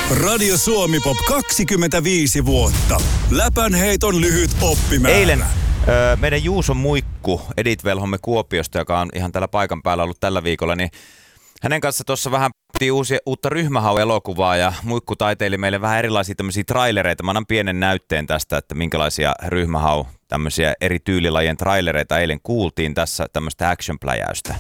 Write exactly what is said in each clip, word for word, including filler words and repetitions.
Radio Suomi Pop kaksikymmentäviisi vuotta. Läpänheiton lyhyt oppimäärä. Eilen öö, meidän Juuso Muikku, Edit-velhomme Kuopiosta, joka on ihan täällä paikan päällä ollut tällä viikolla, niin hänen kanssa tuossa vähän puhuttiin uusia, uutta Ryhmähau-elokuvaa ja Muikku taiteili meille vähän erilaisia tämmöisiä trailereita. Mä annan pienen näytteen tästä, että minkälaisia Ryhmähau tämmöisiä eri tyylilajien trailereita eilen kuultiin tässä tämmöistä action-pläjäystä.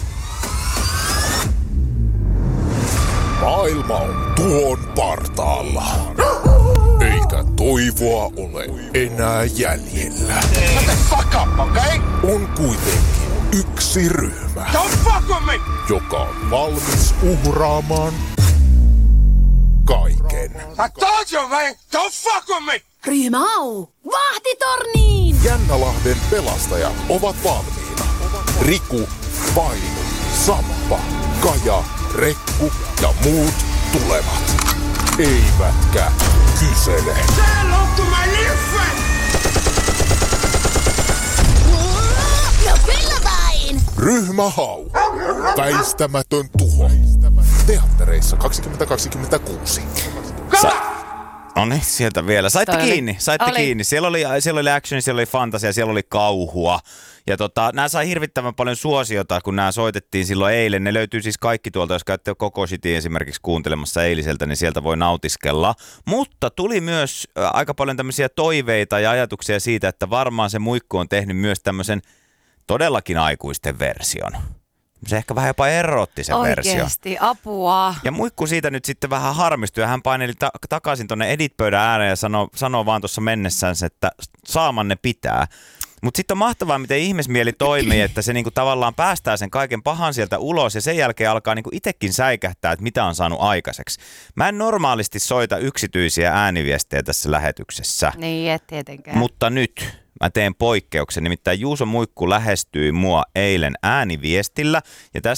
Maailma on tuon partaalla, eikä toivoa ole enää jäljellä. Okay? On kuitenkin yksi ryhmä, joka on valmis uhraamaan kaiken. I told you, man! Don't fuck with me! Ryhmähau! Vahtitorniin! Jännälahden pelastajat ovat valmiina. Riku, Painu, Samppa, Kaja, Rekku ja muut tulevat. Eivätkä kysele. Say hello to my little friend! No kyllä vain! Ryhmähau. Väistämätön tuho. Teattereissa kaksituhattakaksikymmentäkuusi. Sa- no niin, sieltä vielä. Saitte Toi kiinni, oli, saitte oli. kiinni. Siellä oli, siellä oli action, siellä oli fantasia, siellä oli kauhua. Ja tota, nämä sai hirvittävän paljon suosiota, kun nämä soitettiin silloin eilen. Ne löytyy siis kaikki tuolta, jos käytte Koko City esimerkiksi kuuntelemassa eiliseltä, niin sieltä voi nautiskella. Mutta tuli myös ä, aika paljon tämmöisiä toiveita ja ajatuksia siitä, että varmaan se Muikku on tehnyt myös tämmöisen todellakin aikuisten version. Se ehkä vähän jopa erotti sen versio. Oikeesti, apua. Ja Muikku siitä nyt sitten vähän harmistui ja hän paineli ta- takaisin tonne edit-pöydän ääreen ja sanoi sano vaan tuossa mennessään, että saamanne pitää. Mutta sitten on mahtavaa, miten ihmismieli toimii, että se niinku tavallaan päästää sen kaiken pahan sieltä ulos ja sen jälkeen alkaa niinku itsekin säikähtää, että mitä on saanut aikaiseksi. Mä en normaalisti soita yksityisiä ääniviestejä tässä lähetyksessä, Niin, et tietenkään. mutta nyt mä teen poikkeuksen. Nimittäin Juuso Muikku lähestyi mua eilen ääniviestillä ja tässä